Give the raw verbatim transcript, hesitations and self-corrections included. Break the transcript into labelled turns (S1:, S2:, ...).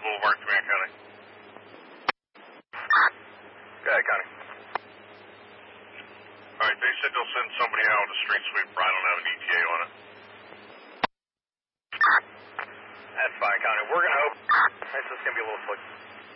S1: Boulevard, Command County.
S2: Go ahead, Connie.
S1: All right, they said they'll send somebody out with a street sweeper. I don't have an E T A on it.
S2: That's fine, Connie. We're going to hope. It's just going to be a little slick.